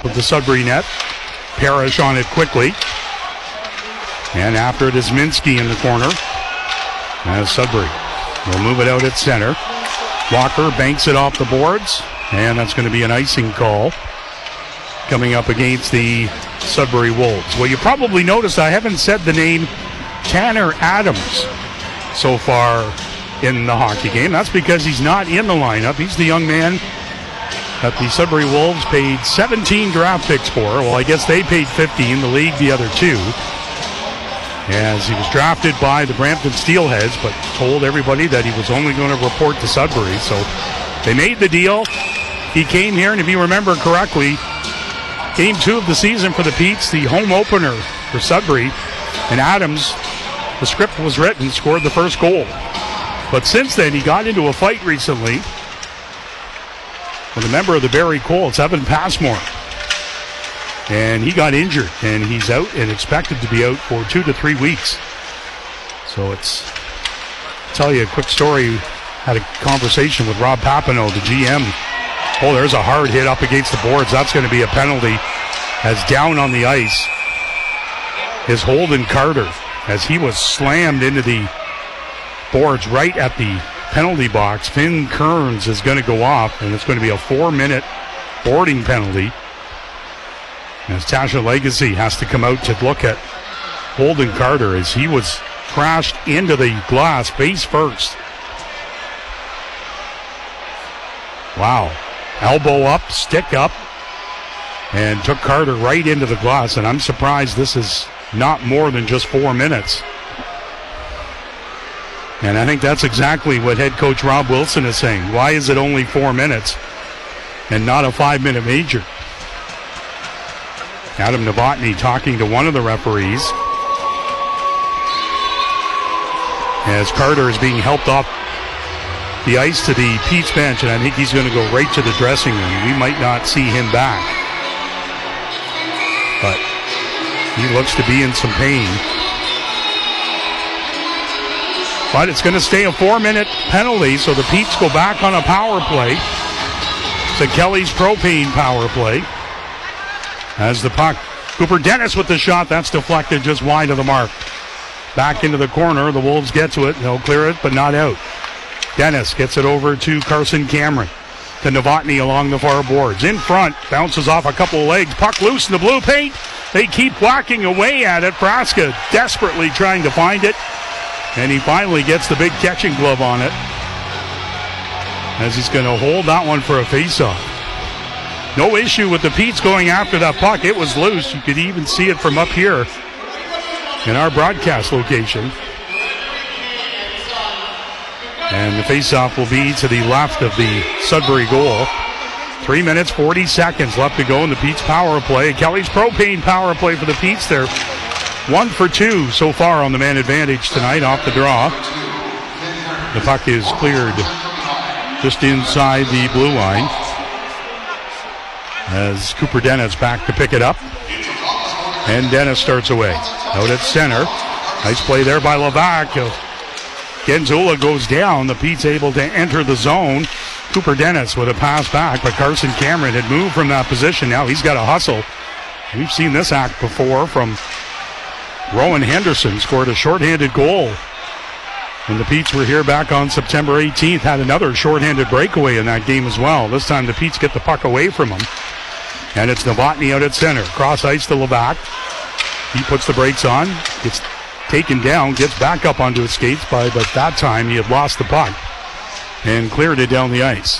top of the Sudbury net. Parrish on it quickly. And after it is Minsky in the corner. As Sudbury will move it out at center. Walker banks it off the boards. And that's going to be an icing call coming up against the Sudbury Wolves. Well, you probably noticed I haven't said the name Tanner Adams so far in the hockey game. That's because he's not in the lineup. He's the young man that the Sudbury Wolves paid 17 draft picks for. Well, I guess they paid 15, the league the other two. As he was drafted by the Brampton Steelheads, but told everybody that he was only going to report to Sudbury. So they made the deal. He came here, and if you remember correctly, Game 2 of the season for the Petes, the home opener for Sudbury, and Adams, the script was written, scored the first goal. But since then, he got into a fight recently with a member of the Barrie Colts, Evan Passmore. And he got injured, and he's out and expected to be out for 2 to 3 weeks. So I'll tell you a quick story. Had a conversation with Rob Papineau, the GM. Oh, there's a hard hit up against the boards. That's going to be a penalty. As down on the ice is Holden Carter, as he was slammed into the boards right at the penalty box. Finn Kearns is going to go off, and it's going to be a 4-minute boarding penalty. As Tasha Legacy has to come out to look at Holden Carter as he was crashed into the glass face first. Wow. Elbow up, stick up, and took Carter right into the glass. And I'm surprised this is not more than just 4 minutes. And I think that's exactly what head coach Rob Wilson is saying. Why is it only 4 minutes and not a 5-minute major? Adam Novotny talking to one of the referees as Carter is being helped off the ice to the Pete's bench, and I think he's going to go right to the dressing room. We might not see him back, but he looks to be in some pain. But it's going to stay a 4-minute penalty, so the Petes go back on a power play. To Kelly's propane power play. As the puck, Cooper Dennis with the shot, that's deflected just wide of the mark. Back into the corner, the Wolves get to it, they'll clear it, but not out. Dennis gets it over to Carson Cameron. To Novotny along the far boards. In front, bounces off a couple of legs. Puck loose in the blue paint. They keep whacking away at it. Braska desperately trying to find it. And he finally gets the big catching glove on it. As he's going to hold that one for a faceoff. No issue with the Petes going after that puck. It was loose. You could even see it from up here in our broadcast location. And the faceoff will be to the left of the Sudbury goal. 3 minutes, 40 seconds left to go in the Petes power play. Kelly's propane power play for the Petes. They're 1 for 2 so far on the man advantage tonight off the draw. The puck is cleared just inside the blue line. As Cooper Dennis back to pick it up. And Dennis starts away. Out at center. Nice play there by Levac. Genzula goes down. The Pete's able to enter the zone. Cooper Dennis with a pass back, but Carson Cameron had moved from that position. Now he's got to hustle. We've seen this act before from Rowan Henderson. Scored a shorthanded goal when the Petes were here back on September 18th. Had another shorthanded breakaway in that game as well. This time the Petes get the puck away from him. And it's Novotny out at center. Cross ice to Levac. He puts the brakes on. Gets taken down. Gets back up onto his skates. But that time he had lost the puck. And cleared it down the ice.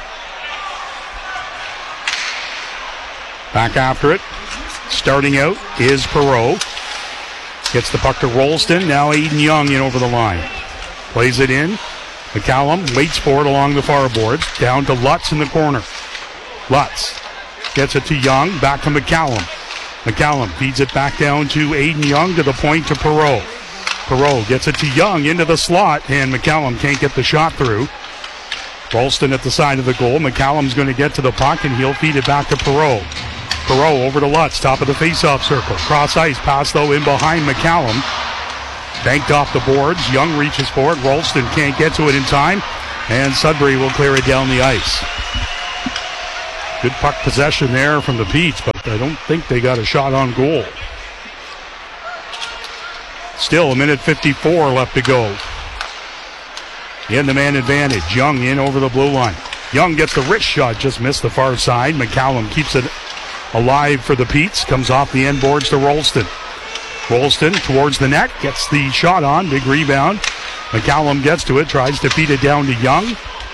Back after it. Starting out is Perreault. Gets the puck to Rolston. Now Aiden Young in over the line. Plays it in. McCallum waits for it along the far boards. Down to Lutz in the corner. Lutz gets it to Young. Back to McCallum. McCallum feeds it back down to Aiden Young to the point to Perreault. Perreault gets it to Young into the slot, and McCallum can't get the shot through. Rolston at the side of the goal. McCallum's going to get to the puck, and he'll feed it back to Perreault. Perreault over to Lutz, top of the face-off circle. Cross ice, pass though in behind McCallum. Banked off the boards. Young reaches for it. Rolston can't get to it in time, and Sudbury will clear it down the ice. Good puck possession there from the Petes, but I don't think they got a shot on goal. Still a minute 54 left to go. In the man advantage. Young in over the blue line. Young gets the wrist shot, just missed the far side. McCallum keeps it alive for the Petes. Comes off the end boards to Rolston. Rolston towards the net, gets the shot on. Big rebound. McCallum gets to it, tries to feed it down to Young.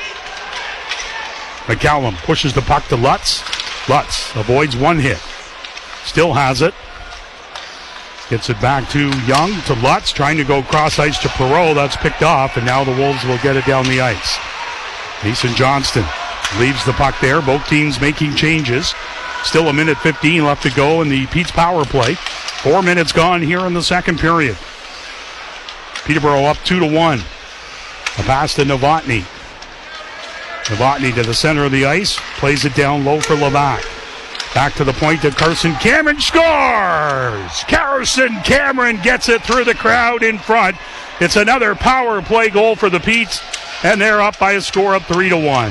McCallum pushes the puck to Lutz. Lutz avoids one hit. Still has it. Gets it back to Young, to Lutz, trying to go cross ice to Perreault. That's picked off, and now the Wolves will get it down the ice. Mason Johnston leaves the puck there. Both teams making changes. Still a minute 15 left to go in the Pete's power play. 4 minutes gone here in the second period. Peterborough up 2-1. A pass to Novotny. Novotny to the center of the ice. Plays it down low for Levac. Back to the point to Carson Cameron. Scores! Carson Cameron gets it through the crowd in front. It's another power play goal for the Petes, and they're up by a score of 3-1.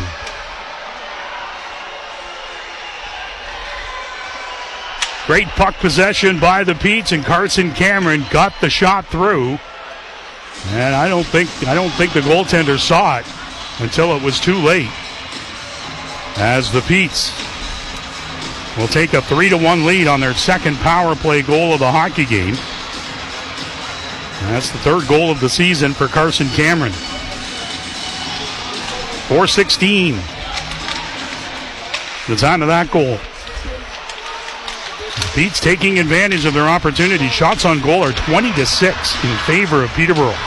Great puck possession by the Petes, and Carson Cameron got the shot through. And I don't think the goaltender saw it until it was too late. As the Petes will take a 3-1 lead on their second power play goal of the hockey game. And that's the third goal of the season for Carson Cameron. 4:16. The time of that goal. The Petes taking advantage of their opportunity. Shots on goal are 20-6 in favor of Peterborough.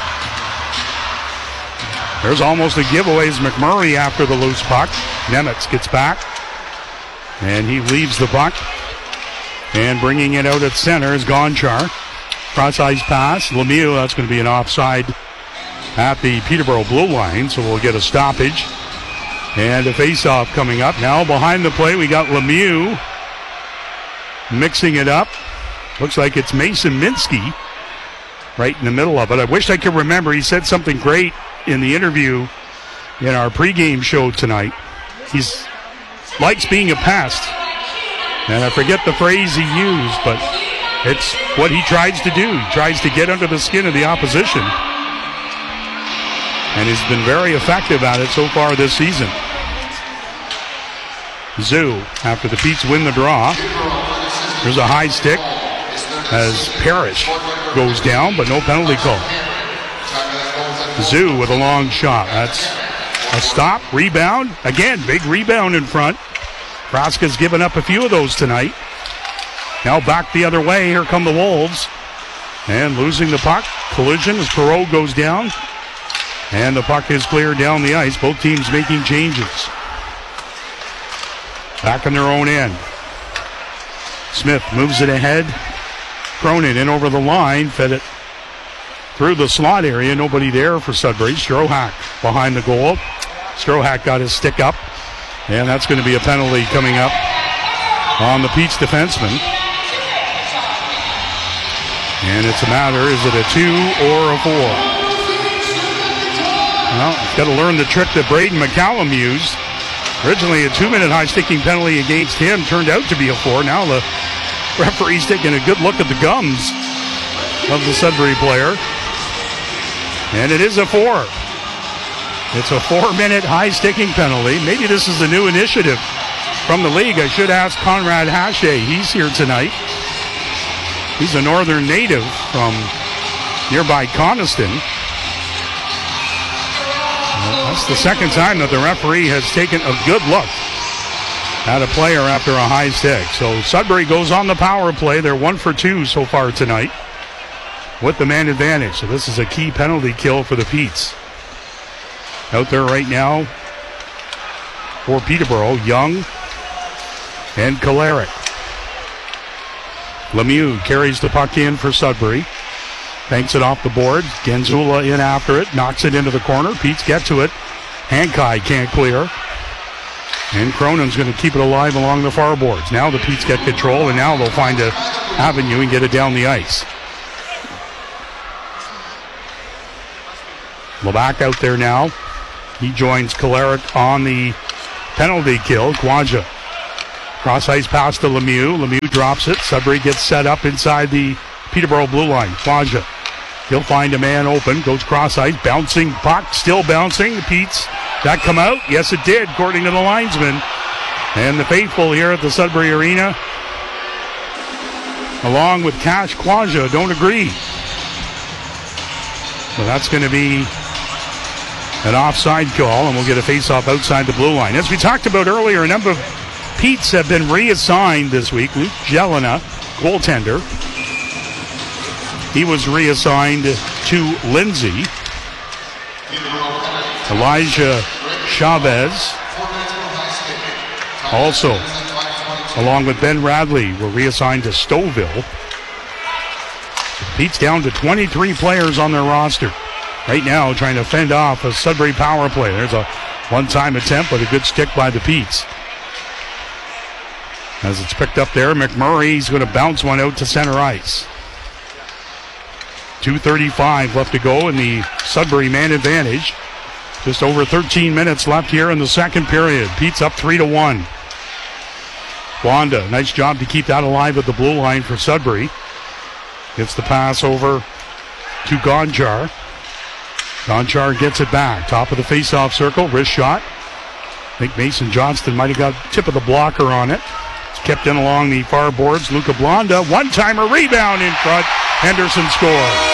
There's almost a giveaway as McMurray after the loose puck. Nemitz gets back, and he leaves the puck. And bringing it out at center is Gonchar. Cross-ice pass. Lemieux, that's going to be an offside at the Peterborough blue line, so we'll get a stoppage. And a face-off coming up. Now behind the play, we got Lemieux mixing it up. Looks like it's Mason Minsky right in the middle of it. I wish I could remember. He said something great in the interview in our pregame show tonight. He likes being a pest. And I forget the phrase he used, but it's what he tries to do. He tries to get under the skin of the opposition. And he's been very effective at it so far this season. Zoo, after the Petes win the draw. There's a high stick as Parrish goes down, but no penalty call. Zoo with a long shot. That's a stop, rebound. Again, big rebound in front. Kraska's given up a few of those tonight. Now back the other way. Here come the Wolves. And losing the puck. Collision as Perreault goes down. And the puck is cleared down the ice. Both teams making changes. Back on their own end. Smith moves it ahead. Cronin in over the line. Fed it through the slot area. Nobody there for Sudbury. Strohak behind the goal. Strohak got his stick up. And that's going to be a penalty coming up on the Pete's defenseman. And it's a matter, is it a 2 or a 4? Well, he's got to learn the trick that Braden McCallum used. Originally a 2-minute high-sticking penalty against him turned out to be a 4. Now the referee's taking a good look at the gums of the Sudbury player. And it is a 4. It's a 4-minute high-sticking penalty. Maybe this is a new initiative from the league. I should ask Conrad Hache. He's here tonight. He's a northern native from nearby Coniston. That's the second time that the referee has taken a good look at a player after a high stick. So Sudbury goes on the power play. They're 1 for 2 so far tonight with the man advantage. So this is a key penalty kill for the Petes. Out there right now for Peterborough, Young and Kolarek. Lemieux carries the puck in for Sudbury. Banks it off the board. Genzula in after it. Knocks it into the corner. Petes get to it. Hankai can't clear. And Cronin's going to keep it alive along the far boards. Now the Petes get control, and now they'll find an avenue and get it down the ice. Levac out there now. He joins Kolarek on the penalty kill. Quadja Cross ice pass to Lemieux. Lemieux drops it. Sudbury gets set up inside the Peterborough blue line. Quaja. He'll find a man open. Goes cross ice. Bouncing puck. Still bouncing. Pete's. That come out? Yes, it did, according to the linesman. And the faithful here at the Sudbury Arena, along with Cash Quaja, don't agree. So that's going to be an offside call, and we'll get a face-off outside the blue line. As we talked about earlier, a number of Petes have been reassigned this week. Luke Jelena, goaltender. He was reassigned to Lindsay. Elijah Chavez, also, along with Ben Radley, were reassigned to Stouffville. Pete's down to 23 players on their roster. Right now, trying to fend off a Sudbury power play. There's a one-time attempt, but a good stick by the Petes. As it's picked up there, McMurray's going to bounce one out to center ice. 2:35 left to go in the Sudbury man advantage. Just over 13 minutes left here in the second period. Pete's up 3-1. Wanda, nice job to keep that alive at the blue line for Sudbury. Gets the pass over to Gonchar. Gonchar gets it back. Top of the face-off circle. Wrist shot. I think Mason Johnston might have got tip of the blocker on it. It's kept in along the far boards. Luca Blonda. One-timer rebound in front. Henderson scores.